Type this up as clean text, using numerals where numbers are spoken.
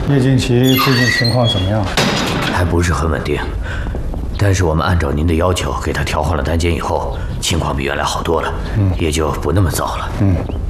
叶敬奇最近情况怎么样？ 还不是很稳定，但是我们按照您的要求给他调换了单间以后，情况比原来好多了，也就不那么糟了。